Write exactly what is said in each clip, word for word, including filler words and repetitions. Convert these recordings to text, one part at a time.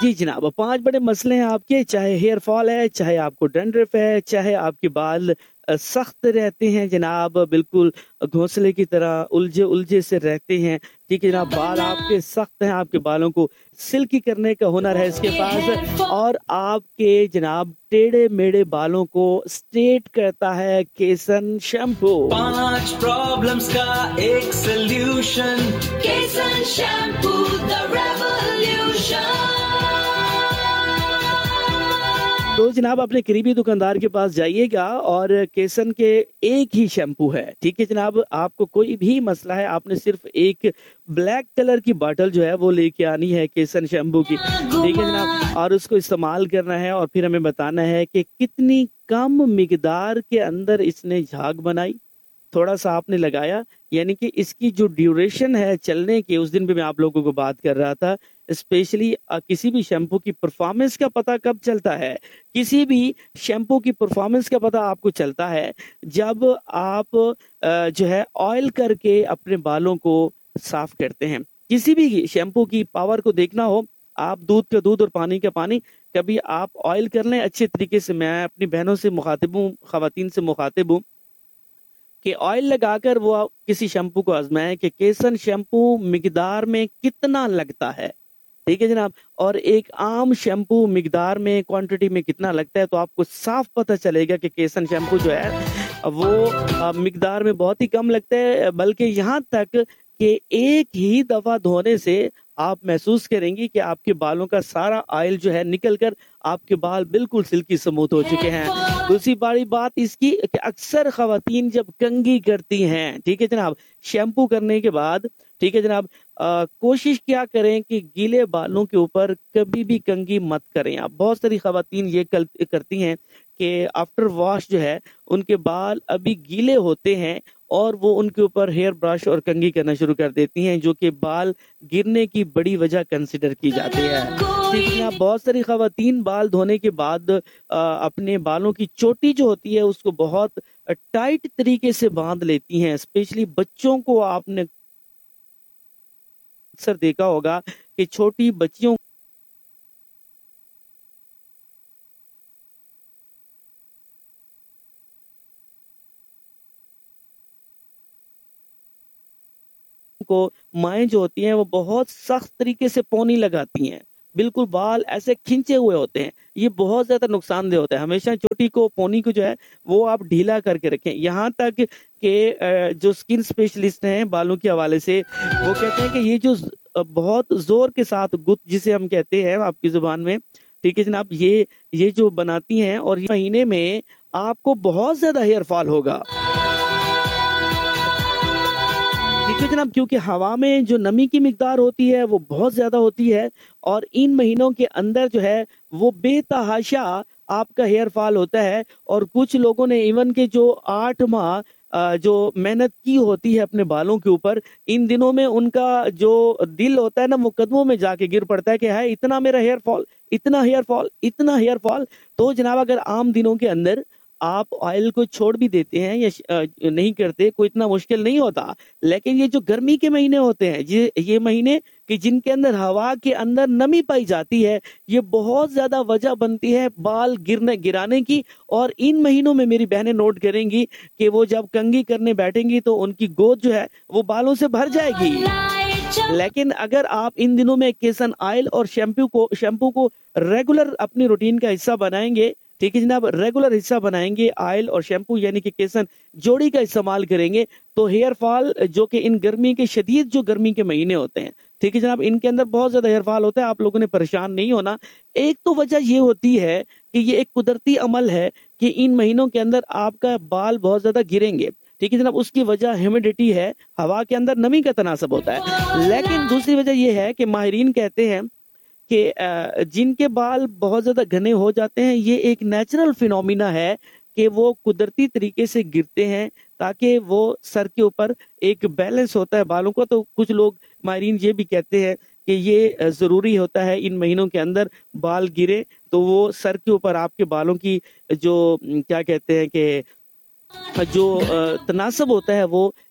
जी जनाब, पांच बड़े मसले हैं आपके, चाहे हेयर फॉल है, चाहे आपको डैंड्रफ है, चाहे आपके बाल अ, सख्त रहते हैं जनाब, बिल्कुल घोंसले की तरह उलझे उलझे से रहते हैं। ठीक है जनाब, बाल आपके सख्त हैं, आपके बालों को सिल्की करने का हुनर है इसके पास, और आपके जनाब टेढ़े मेढ़े बालों को स्ट्रेट करता है केसन शैम्पू। पांच प्रॉब्लम्स का एक सॉल्यूशन, केसन शैम्पू द रेवोल्यूशन। तो जनाब अपने करीबी दुकानदार के पास जाइएगा और केसन के एक ही शैम्पू है। ठीक है जनाब, आपको कोई भी मसला है, आपने सिर्फ एक ब्लैक कलर की बॉटल जो है वो लेके आनी है केसन शैम्पू की। ठीक है जनाब, और उसको इस्तेमाल करना है और फिर हमें बताना है कि कितनी कम मिकदार के अंदर इसने झाग बनाई। थोड़ा सा आपने लगाया, यानी कि इसकी जो ड्यूरेशन है चलने की, उस दिन भी मैं आप लोगों को बात कर रहा था, स्पेशली किसी भी शैम्पू की परफॉर्मेंस का पता कब चलता है, किसी भी शैम्पू की परफॉर्मेंस का पता आपको चलता है जब आप अ, जो है ऑयल करके अपने बालों को साफ करते हैं। किसी भी शैम्पू की पावर को देखना हो, आप दूध का दूध और पानी का पानी, कभी आप ऑयल कर लें अच्छे तरीके से। मैं अपनी बहनों से मुखातिब हूँ, खवातीन से मुखातिब हूँ कि ऑयल लगाकर वो किसी शैम्पू को आजमाएं कि केसन शैम्पू मिकदार में कितना लगता है। ठीक है जनाब, और एक आम शैम्पू मिकदार में क्वांटिटी में कितना लगता है, तो आपको साफ पता चलेगा कि केसन शैम्पू जो है वो आ, मिकदार में बहुत ही कम लगता है। बल्कि यहाँ तक कि एक ही दफा धोने से आप महसूस करेंगे कि आपके बालों का सारा ऑयल जो है निकलकर आपके बाल बिल्कुल सिल्की स्मूथ हो चुके हैं। दूसरी बड़ी बात इसकी कि अक्सर खवातीन जब कंघी करती हैं, ठीक है जनाब, शैम्पू करने के बाद, ठीक है जनाब, आ, कोशिश क्या करें कि गीले बालों के ऊपर कभी भी कंघी मत करें। आप बहुत सारी खवातीन ये करती हैं कि आफ्टर वॉश जो है उनके बाल अभी गीले होते हैं और वो उनके ऊपर हेयर ब्रश और कंघी करना शुरू कर देती हैं, जो कि बाल गिरने की बड़ी वजह कंसिडर की जाती है। ठीक है, बहुत सारी खवातीन बाल धोने के बाद आ, अपने बालों की चोटी जो होती है उसको बहुत टाइट तरीके से बांध लेती हैं। स्पेशली बच्चों को आपने अक्सर देखा होगा कि छोटी बच्चियों को माएँ जो होती हैं वो बहुत सख्त तरीके से पोनी लगाती हैं, बिल्कुल बाल ऐसे खिंचे हुए होते हैं। ये बहुत ज्यादा नुकसानदेह होता है। हमेशा चोटी को, पोनी को जो है वो आप ढीला करके रखें। यहाँ तक कि जो स्किन स्पेशलिस्ट हैं बालों के हवाले से, वो कहते हैं कि ये जो बहुत जोर के साथ गुत जिसे हम कहते हैं आपकी जुबान में, ठीक है जनाब, ये ये जो बनाती हैं और ये महीने में आपको बहुत ज्यादा हेयर फॉल होगा। ठीक है जनाब, क्योंकि हवा में जो नमी की मिकदार होती है वो बहुत ज्यादा होती है और इन महीनों के अंदर जो है वो बेतहाशा आपका हेयर फॉल होता है। और कुछ लोगों ने इवन के जो आठ माह जो मेहनत की होती है अपने बालों के ऊपर, इन दिनों में उनका जो दिल होता है ना वो कदमों में जाके गिर पड़ता है कि है इतना मेरा हेयर फॉल, इतना हेयर फॉल, इतना हेयर फॉल। तो जनाब अगर आम दिनों के अंदर आप ऑयल को छोड़ भी देते हैं या नहीं करते, कोई इतना मुश्किल नहीं होता। लेकिन ये जो गर्मी के महीने होते हैं, ये ये महीने कि जिनके अंदर हवा के अंदर नमी पाई जाती है, ये बहुत ज्यादा वजह बनती है बाल गिरने गिराने की। और इन महीनों में मेरी बहनें नोट करेंगी कि वो जब कंघी करने बैठेंगी तो उनकी गोद जो है वो बालों से भर जाएगी। लेकिन अगर आप इन दिनों में केसन ऑयल और शैम्पू को शैम्पू को रेगुलर अपनी रूटीन का हिस्सा बनाएंगे, ठीक है जनाब, रेगुलर हिस्सा बनाएंगे ऑयल और शैम्पू यानी कि केसन जोड़ी का इस्तेमाल करेंगे, तो हेयर फॉल जो कि इन गर्मी के शदीद जो गर्मी के महीने होते हैं, ठीक है जनाब, इनके अंदर बहुत ज्यादा हेयर फॉल होता है। आप लोगों ने परेशान नहीं होना। एक तो वजह ये होती है कि ये एक कुदरती अमल है कि इन महीनों के अंदर आपका बाल बहुत ज्यादा गिरेंगे। ठीक है जनाब, उसकी वजह ह्यूमिडिटी है, हवा के अंदर नमी का तनासब होता है। लेकिन दूसरी वजह यह है कि माहिरीन कहते हैं कि जिनके बाल बहुत ज्यादा घने हो जाते हैं, ये एक नेचुरल फिनोमिना है कि वो कुदरती तरीके से गिरते हैं ताकि वो सर के ऊपर एक बैलेंस होता है बालों का। तो कुछ लोग माहिरीन ये भी कहते हैं कि ये जरूरी होता है इन महीनों के अंदर बाल गिरे तो वो सर के ऊपर आपके बालों की जो क्या कहते हैं कि जो तनासब होता है वो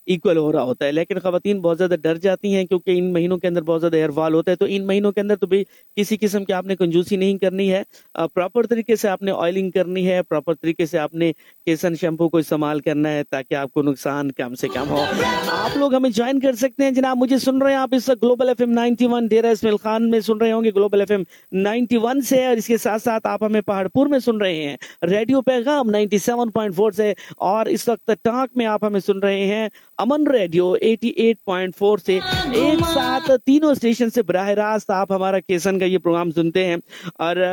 ایکول ہو رہا ہوتا ہے. لیکن خواتین بہت زیادہ ڈر جاتی ہیں کیونکہ ان مہینوں کے اندر بہت زیادہ ہیئر فال ہوتا ہے. تو ان مہینوں کے اندر تو بھی کسی قسم کی آپ نے کنجوسی نہیں کرنی ہے, پراپر طریقے سے آپ نے آئلنگ کرنی ہے, پراپر طریقے سے آپ نے کیسن شیمپو کو استعمال کرنا ہے تاکہ آپ کو نقصان کم سے کم ہو. آپ لوگ ہمیں جوائن کر سکتے ہیں جناب. مجھے سن رہے ہیں آپ اس global F M ninety one Dera Ismail Khan میں سن رہے ہوں گے, global F M ninety one سے, اور اس کے ساتھ ساتھ آپ ہمیں پہاڑ پور میں سن رہے ہیں ریڈیو پیغام نائنٹی سیون پوائنٹ فور سے, اور اس وقت ٹانک میں آپ ہمیں سن رہے ہیں امن radio eighty eight point four سے. ایک ساتھ تینوں اسٹیشن سے براہ راست آپ ہمارا کیسن کا یہ پروگرام سنتے ہیں. اور